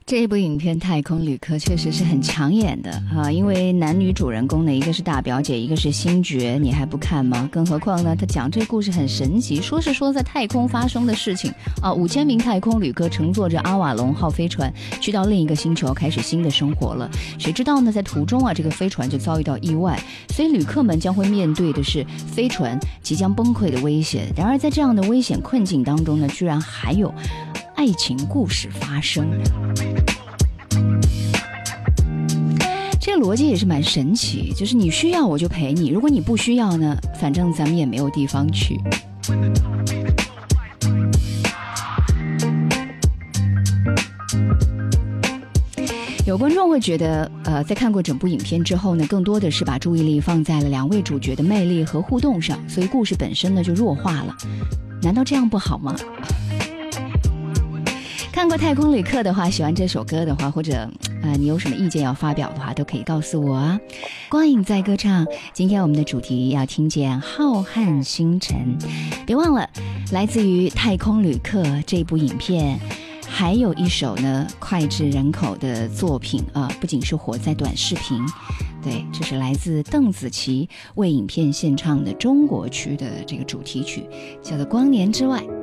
这部影片《太空旅客》确实是很抢眼的啊，因为男女主人公呢，一个是大表姐，一个是星爵，你还不看吗？更何况呢，他讲这故事很神奇，说是说在太空发生的事情啊，5000名太空旅客乘坐着阿瓦隆号飞船去到另一个星球开始新的生活了。谁知道呢，在途中啊，这个飞船就遭遇到意外，所以旅客们将会面对的是飞船即将崩溃的危险。然而在这样的危险困境当中呢，居然还有爱情故事发生。这个逻辑也是蛮神奇，就是你需要我就陪你，如果你不需要呢，反正咱们也没有地方去。有观众会觉得在看过整部影片之后呢，更多的是把注意力放在了两位主角的魅力和互动上，所以故事本身呢就弱化了。难道这样不好吗？看过《太空旅客》的话，喜欢这首歌的话，或者你有什么意见要发表的话，都可以告诉我啊。光影在歌唱，今天我们的主题要听见浩瀚星辰。别忘了，来自于《太空旅客》这部影片，还有一首呢脍炙人口的作品啊，不仅是火在短视频，对，这是来自邓紫棋为影片献唱的中国区的这个主题曲，叫做《光年之外》。